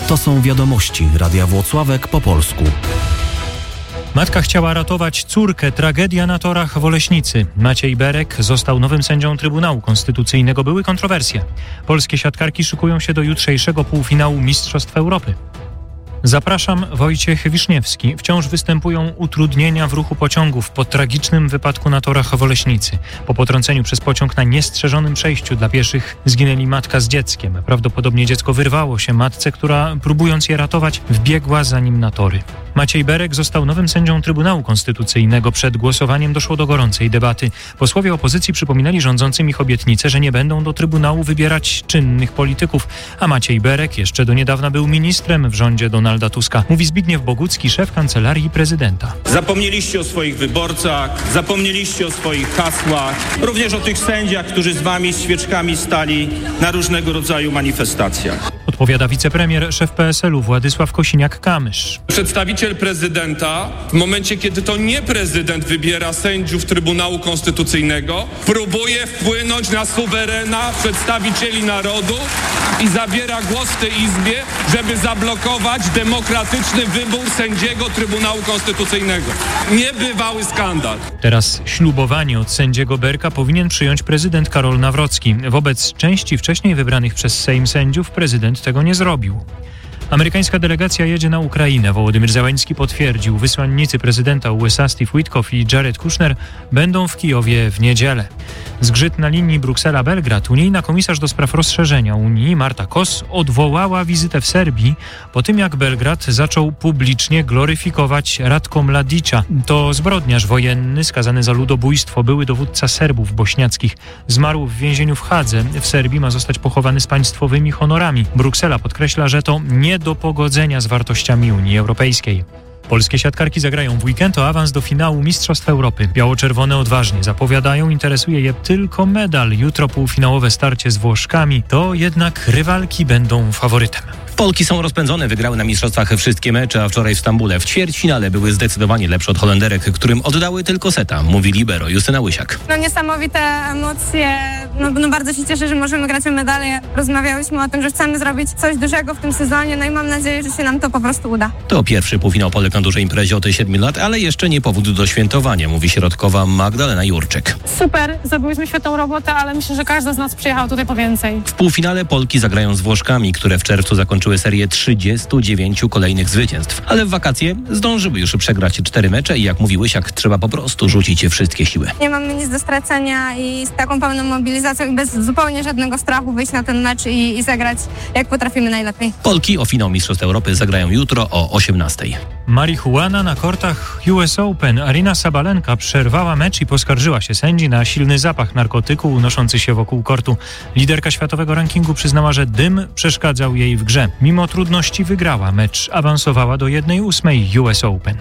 To są wiadomości Radia Włocławek po polsku. Matka chciała ratować córkę. Tragedia na torach w Oleśnicy. Maciej Berek został nowym sędzią Trybunału Konstytucyjnego. Były kontrowersje. Polskie siatkarki szykują się do jutrzejszego półfinału Mistrzostw Europy. Zapraszam, Wojciech Wiszniewski. Wciąż występują utrudnienia w ruchu pociągów po tragicznym wypadku na torach w Oleśnicy. Po potrąceniu przez pociąg na niestrzeżonym przejściu dla pieszych zginęli matka z dzieckiem. Prawdopodobnie dziecko wyrwało się matce, która próbując je ratować wbiegła za nim na tory. Maciej Berek został nowym sędzią Trybunału Konstytucyjnego. Przed głosowaniem doszło do gorącej debaty. Posłowie opozycji przypominali rządzącym ich obietnicę, że nie będą do Trybunału wybierać czynnych polityków. A Maciej Berek jeszcze do niedawna był ministrem w rządzie Donalda Tuska. Mówi Zbigniew Bogucki, szef Kancelarii Prezydenta. Zapomnieliście o swoich wyborcach, zapomnieliście o swoich hasłach, również o tych sędziach, którzy z wami z świeczkami stali na różnego rodzaju manifestacjach. Odpowiada wicepremier, szef PSL-u Władysław Kosiniak-Kamysz. Przedstawiciel prezydenta, w momencie kiedy to nie prezydent wybiera sędziów Trybunału Konstytucyjnego, próbuje wpłynąć na suwerena przedstawicieli narodu i zabiera głos w tej Izbie, żeby zablokować demokratyczny wybór sędziego Trybunału Konstytucyjnego. Niebywały skandal. Teraz ślubowanie od sędziego Berka powinien przyjąć prezydent Karol Nawrocki. Wobec części wcześniej wybranych przez Sejm sędziów prezydent tego nie zrobił. Amerykańska delegacja jedzie na Ukrainę. Wołodymyr Zełański potwierdził, wysłannicy prezydenta USA Steve Witkoff i Jared Kushner będą w Kijowie w niedzielę. Zgrzyt na linii Bruksela-Belgrad. Unijna komisarz do spraw rozszerzenia Unii Marta Kos odwołała wizytę w Serbii po tym, jak Belgrad zaczął publicznie gloryfikować Ratko Mladicia. To zbrodniarz wojenny skazany za ludobójstwo, były dowódca Serbów bośniackich. Zmarł w więzieniu w Hadze. W Serbii ma zostać pochowany z państwowymi honorami. Bruksela podkreśla, że to nie do pogodzenia z wartościami Unii Europejskiej. Polskie siatkarki zagrają w weekend o awans do finału Mistrzostw Europy. Biało-czerwone odważnie zapowiadają, interesuje je tylko medal. Jutro półfinałowe starcie z Włoszkami, to jednak rywalki będą faworytem. Polki są rozpędzone, wygrały na mistrzostwach wszystkie mecze, a wczoraj w Stambule w ćwierćfinale były zdecydowanie lepsze od Holenderek, którym oddały tylko seta, mówi libero Justyna Łysiak. Niesamowite emocje, bardzo się cieszę, że możemy grać o medale. Rozmawiałyśmy o tym, że chcemy zrobić coś dużego w tym sezonie, i mam nadzieję, że się nam to po prostu uda. To pierwszy półfinał Polek na dużej imprezie od 7 lat, ale jeszcze nie powód do świętowania, mówi środkowa Magdalena Jurczyk. Super, zrobiłyśmy świetną robotę, ale myślę, że każda z nas przyjechał tutaj po więcej. W półfinale Polki zagrają z Włoszkami, które w czerwcu zakończyły serię 39 kolejnych zwycięstw. Ale w wakacje zdążyły już przegrać 4 mecze i jak mówi Łysiak, trzeba po prostu rzucić wszystkie siły. Nie mamy nic do stracenia i z taką pełną mobilizacją i bez zupełnie żadnego strachu wyjść na ten mecz i zagrać jak potrafimy najlepiej. Polki o finał Mistrzostw Europy zagrają jutro o 18:00. Marihuana na kortach US Open. Aryna Sabalenka przerwała mecz i poskarżyła się sędzi na silny zapach narkotyku unoszący się wokół kortu. Liderka światowego rankingu przyznała, że dym przeszkadzał jej w grze. Mimo trudności wygrała mecz, awansowała do 1/8 US Open.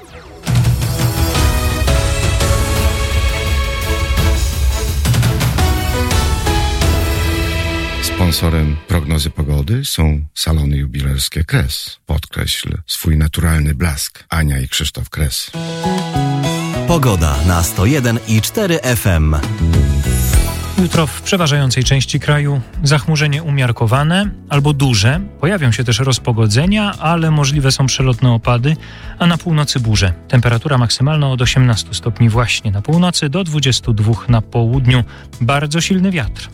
Sponsorem prognozy pogody są salony jubilerskie Kres. Podkreśl swój naturalny blask. Ania i Krzysztof Kres. Pogoda na 101,4 FM. Jutro w przeważającej części kraju zachmurzenie umiarkowane albo duże. Pojawią się też rozpogodzenia, ale możliwe są przelotne opady, a na północy burze. Temperatura maksymalna od 18 stopni właśnie na północy do 22 na południu. Bardzo silny wiatr.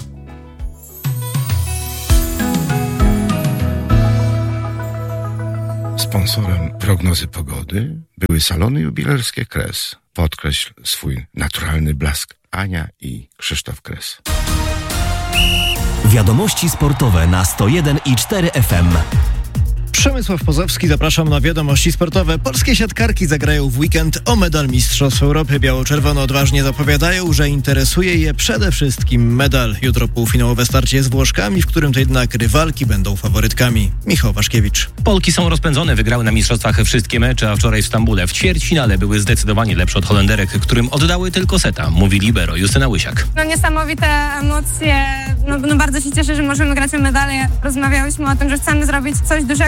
Sponsorem prognozy pogody były salony jubilerskie Kres. Podkreśl swój naturalny blask. Ania i Krzysztof Kres. Wiadomości sportowe na 101,4 FM. Przemysław Pozowski, zapraszam na wiadomości sportowe. Polskie siatkarki zagrają w weekend o medal Mistrzostw Europy. Biało-czerwono odważnie zapowiadają, że interesuje je przede wszystkim medal. Jutro półfinałowe starcie z Włoszkami, w którym to jednak rywalki będą faworytkami. Michał Waszkiewicz. Polki są rozpędzone, wygrały na mistrzostwach wszystkie mecze, a wczoraj w Stambule w ćwierćfinale były zdecydowanie lepsze od Holenderek, którym oddały tylko seta, mówi libero Justyna Łysiak. Niesamowite emocje, bardzo się cieszę, że możemy grać o medale. Rozmawiałyśmy o tym, że chcemy zrobić coś dużego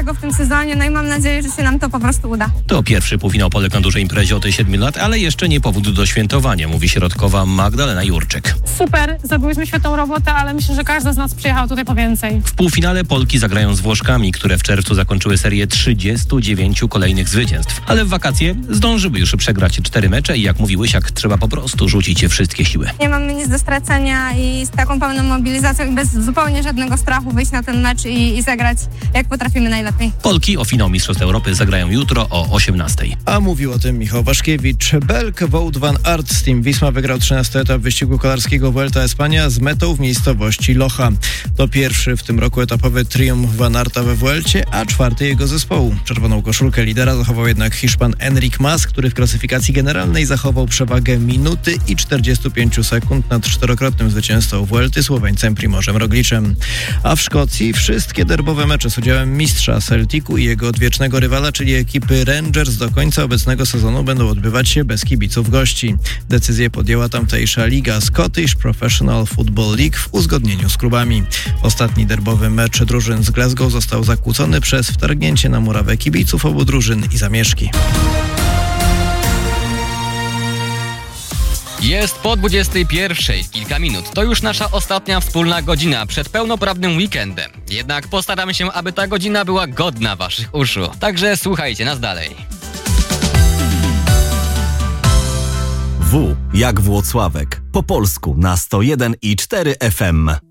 dużego w tym sezonie, no i mam nadzieję, że się nam to po prostu uda. To pierwszy półfinał Polek na dużej imprezie od 7 lat, ale jeszcze nie powód do świętowania, mówi środkowa Magdalena Jurczyk. Super, zrobiłyśmy świetną robotę, ale myślę, że każdy z nas przyjechał tutaj po więcej. W półfinale Polki zagrają z Włoszkami, które w czerwcu zakończyły serię 39 kolejnych zwycięstw. Ale w wakacje zdążyły już przegrać 4 mecze i jak mówi Łysiak, trzeba po prostu rzucić wszystkie siły. Nie mamy nic do stracenia i z taką pełną mobilizacją i bez zupełnie żadnego strachu wyjść na ten mecz i zagrać jak potrafimy najlepiej. Polki o finał Mistrzostw Europy zagrają jutro o 18. A mówił o tym Michał Waszkiewicz. Belk Wout van Aert z Team Wisma wygrał 13. etap wyścigu kolarskiego Vuelta Espania z metą w miejscowości Loja. To pierwszy w tym roku etapowy triumf van Aerta we Vuelcie, a 4. jego zespołu. Czerwoną koszulkę lidera zachował jednak Hiszpan Enric Mas, który w klasyfikacji generalnej zachował przewagę minuty i 45 sekund nad 4-krotnym zwycięzcą Vuelty Słoweńcem Primożem Rogliczem. A w Szkocji wszystkie derbowe mecze z udziałem mistrza Celticu i jego odwiecznego rywala, czyli ekipy Rangers, do końca obecnego sezonu będą odbywać się bez kibiców gości. Decyzję podjęła tamtejsza liga Scottish Professional Football League w uzgodnieniu z klubami. Ostatni derbowy mecz drużyn z Glasgow został zakłócony przez wtargnięcie na murawę kibiców obu drużyn i zamieszki. Jest po 21:00, kilka minut. To już nasza ostatnia wspólna godzina przed pełnoprawnym weekendem. Jednak postaram się, aby ta godzina była godna waszych uszu. Także słuchajcie nas dalej. W jak Włocławek. Po polsku na 101,4 FM.